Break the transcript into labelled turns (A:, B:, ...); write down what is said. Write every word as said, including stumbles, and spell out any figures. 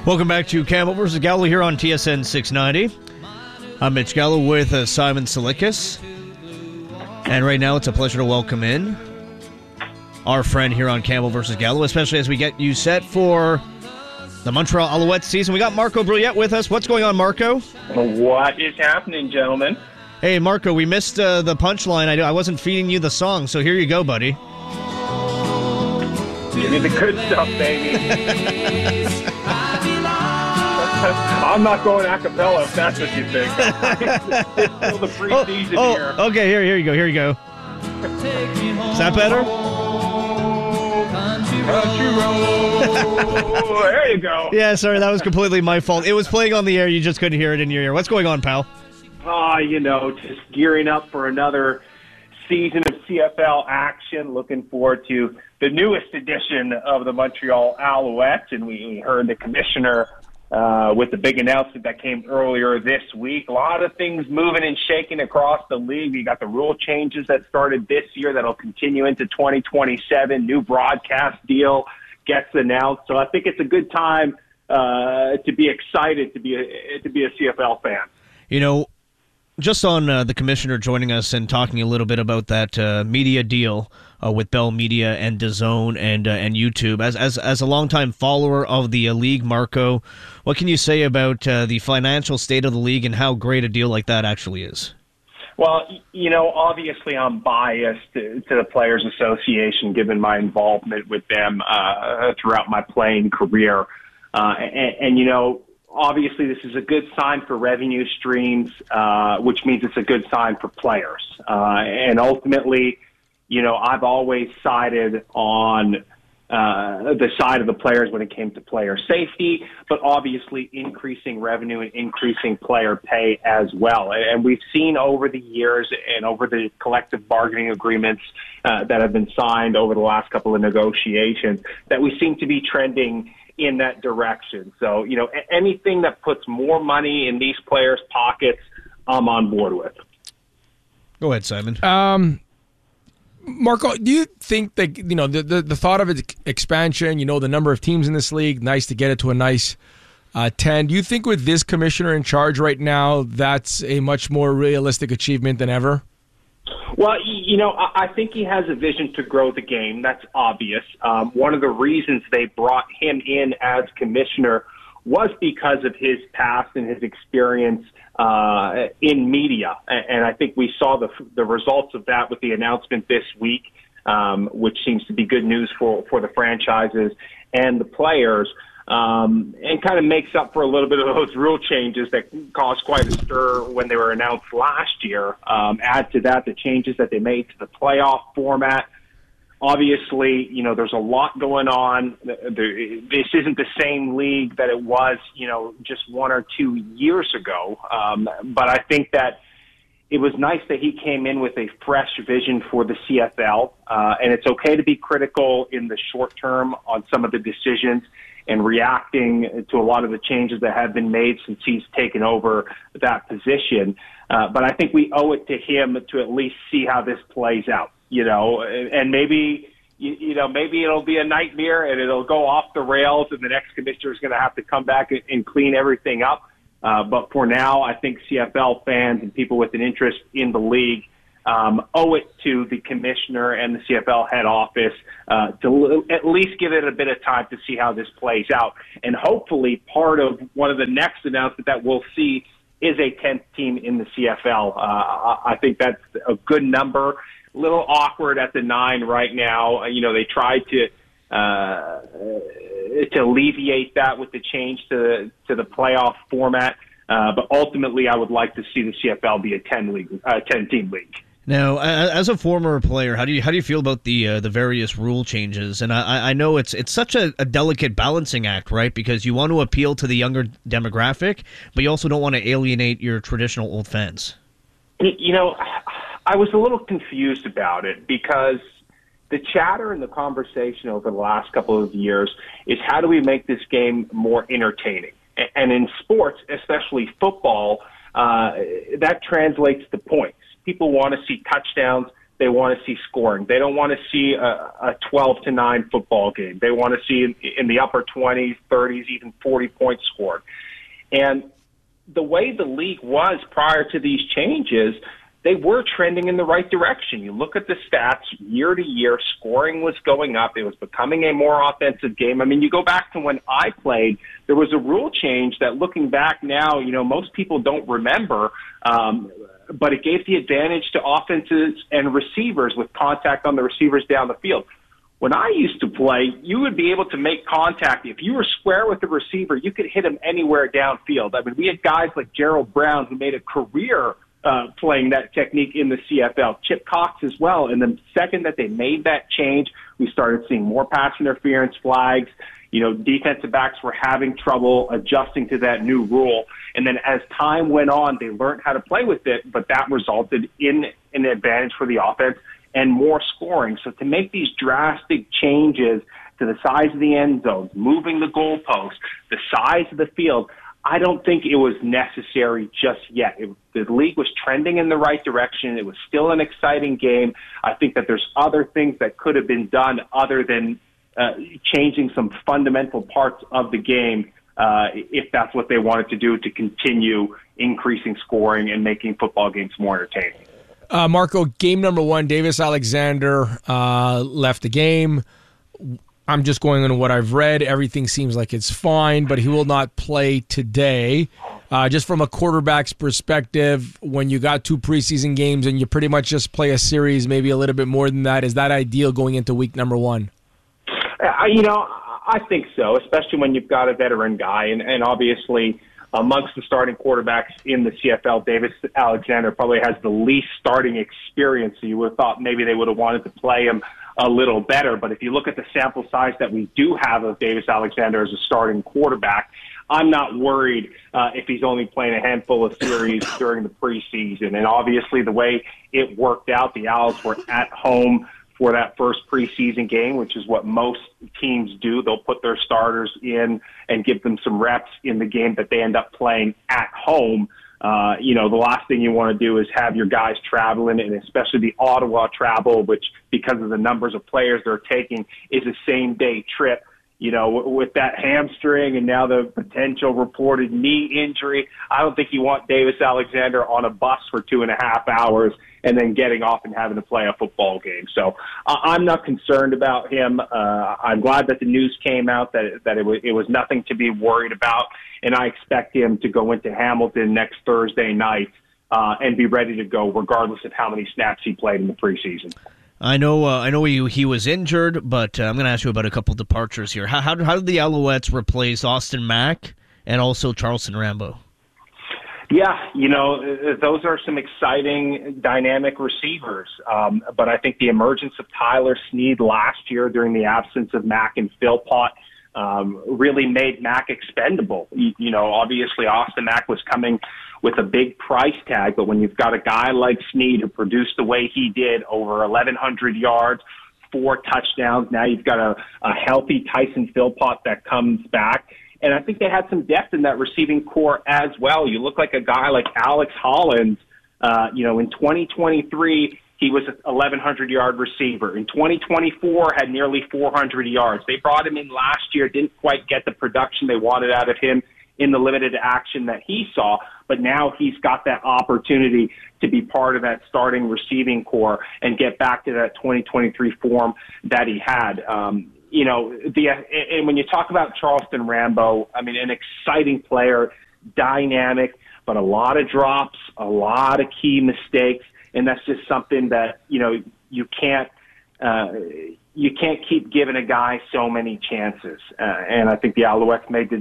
A: Welcome back to Campbell versus Gallo here on T S N six ninety. I'm Mitch Gallo with uh, Simon Silikas. And right now it's a pleasure to welcome in our friend here on Campbell versus Gallo, especially as we get you set for the Montreal Alouettes season. We got Marco Brouillette with us. What's going on, Marco?
B: What is happening, gentlemen?
A: Hey, Marco, we missed uh, the punchline. I, I wasn't feeding you the song, so here you go, buddy.
B: Give me the good stuff, baby. I'm not going a cappella if that's what you think. It's still the preseason
A: oh, oh,
B: here.
A: Okay, here, here you go, here you go. Is that better?
B: Country road. There you go.
A: Yeah, sorry, that was completely my fault. It was playing on the air, you just couldn't hear it in your ear. What's going on, pal?
B: Ah, uh, you know, just gearing up for another season of C F L action. Looking forward to the newest edition of the Montreal Alouettes, and we, we heard the commissioner uh, with the big announcement that came earlier this week. A lot of things moving and shaking across the league. We got the rule changes that started this year that'll continue into twenty twenty-seven. New broadcast deal gets announced, so I think it's a good time uh, to be excited to be a, to be a C F L fan.
A: You know, just on uh, the commissioner joining us and talking a little bit about that uh, media deal uh, with Bell Media and DAZN and uh, and YouTube. As as as a longtime follower of the uh, league, Marco, what can you say about uh, the financial state of the league and how great a deal like that actually is?
B: Well, you know, obviously I'm biased to, to the Players Association given my involvement with them uh, throughout my playing career. Uh, and, and, you know, obviously, this is a good sign for revenue streams, uh, which means it's a good sign for players. Uh, and ultimately, you know, I've always sided on uh, the side of the players when it came to player safety, but obviously increasing revenue and increasing player pay as well. And we've seen over the years and over the collective bargaining agreements uh, that have been signed over the last couple of negotiations that we seem to be trending in that direction. So, you know, anything that puts more money in these players' pockets, I'm on board with.
A: Go ahead, Simon.
C: Um, Marco, do you think that, you know, the, the, the thought of its expansion, you know, the number of teams in this league, nice to get it to a nice uh, ten. Do you think with this commissioner in charge right now, that's a much more realistic achievement than ever?
B: Well, you know, I think he has a vision to grow the game. That's obvious. Um, one of the reasons they brought him in as commissioner was because of his past and his experience uh, in media. And I think we saw the the results of that with the announcement this week, um, which seems to be good news for, for the franchises and the players. Um, and kind of makes up for a little bit of those rule changes that caused quite a stir when they were announced last year. Um, add to that the changes that they made to the playoff format. Obviously, you know, there's a lot going on. This isn't the same league that it was, you know, just one or two years ago. Um, but I think that it was nice that he came in with a fresh vision for the C F L. Uh, and it's okay to be critical in the short term on some of the decisions and reacting to a lot of the changes that have been made since he's taken over that position. Uh, but I think we owe it to him to at least see how this plays out, you know, and maybe, you, you know, maybe it'll be a nightmare and it'll go off the rails and the next commissioner is going to have to come back and, and clean everything up. Uh, but for now, I think C F L fans and people with an interest in the league Um, owe it to the commissioner and the C F L head office uh, to l- at least give it a bit of time to see how this plays out. And hopefully part of one of the next announcements that we'll see is a tenth team in the C F L. Uh, I think that's a good number. A little awkward at the nine right now. You know, they tried to uh, to alleviate that with the change to, to the playoff format. Uh, but ultimately, I would like to see the C F L be a ten league, uh, ten team league.
A: Now, as a former player, how do you how do you feel about the uh, the various rule changes? And I, I know it's it's such a, a delicate balancing act, right? Because you want to appeal to the younger demographic, but you also don't want to alienate your traditional old fans.
B: You know, I was a little confused about it because the chatter and the conversation over the last couple of years is how do we make this game more entertaining? And in sports, especially football, uh, that translates to points. People want to see touchdowns. they want to see scoring. They don't want to see a, a twelve to nine football game. They want to see in, in the upper twenties, thirties, even forty points scored. And the way the league was prior to these changes, they were trending in the right direction. You look at the stats year to year, scoring was going up. It was becoming a more offensive game. I mean, you go back to when I played, there was a rule change that looking back now, you know, most people don't remember, um, but it gave the advantage to offenses and receivers with contact on the receivers down the field. When I used to play, you would be able to make contact. If you were square with the receiver, you could hit him anywhere downfield. I mean, we had guys like Gerald Brown who made a career Uh, playing that technique in the C F L. Chip Cox as well. And the second that they made that change, we started seeing more pass interference flags. You know, defensive backs were having trouble adjusting to that new rule. And then as time went on, they learned how to play with it, but that resulted in an advantage for the offense and more scoring. So to make these drastic changes to the size of the end zones, moving the goalposts, the size of the field, I don't think it was necessary just yet. It, the league was trending in the right direction. It was still an exciting game. I think that there's other things that could have been done other than uh, changing some fundamental parts of the game uh, if that's what they wanted to do to continue increasing scoring and making football games more entertaining.
C: Uh, Marco, game number one, Davis Alexander uh, left the game. I'm just going on what I've read. Everything seems like it's fine, but he will not play today. Uh, just from a quarterback's perspective, when you got two preseason games and you pretty much just play a series, maybe a little bit more than that, is that ideal going into week number one?
B: Uh, you know, I think so, especially when you've got a veteran guy. And, and obviously, amongst the starting quarterbacks in the C F L, Davis Alexander probably has the least starting experience. So you would have thought maybe they would have wanted to play him a little better. But if you look at the sample size that we do have of Davis Alexander as a starting quarterback, I'm not worried uh, if he's only playing a handful of series during the preseason. And obviously the way it worked out, the Owls were at home for that first preseason game, which is what most teams do. They'll put their starters in and give them some reps in the game that they end up playing at home. Uh, you know, the last thing you want to do is have your guys traveling, and especially the Ottawa travel, which because of the numbers of players they're taking is a same-day trip. You know, with that hamstring and now the potential reported knee injury, I don't think you want Davis Alexander on a bus for two and a half hours and then getting off and having to play a football game. So uh, I'm not concerned about him. Uh, I'm glad that the news came out that that it was, it was nothing to be worried about, and I expect him to go into Hamilton next Thursday night uh, and be ready to go regardless of how many snaps he played in the preseason.
A: I know uh, I know he, he was injured, but uh, I'm going to ask you about a couple departures here. How, how, how did the Alouettes replace Austin Mack and also Charleston Rambo?
B: Yeah, you know, those are some exciting, dynamic receivers. Um, but I think the emergence of Tyler Snead last year during the absence of Mack and Philpott um, really made Mack expendable. You, you know, obviously Austin Mack was coming with a big price tag, but when you've got a guy like Snead who produced the way he did, over eleven hundred yards, four touchdowns, now you've got a, a healthy Tyson Philpott that comes back. And I think they had some depth in that receiving core as well. You look like a guy like Alex Hollins, uh, you know, in twenty twenty-three, he was an eleven hundred yard receiver. In twenty twenty-four, had nearly four hundred yards. They brought him in last year, didn't quite get the production they wanted out of him in the limited action that he saw, but now he's got that opportunity to be part of that starting receiving core and get back to that twenty twenty-three form that he had. Um, you know, the and when you talk about Charleston Rambo, I mean, an exciting player, dynamic, but a lot of drops, a lot of key mistakes, and that's just something that, you know, you can't uh, you can't keep giving a guy so many chances. Uh, and I think the Alouettes made the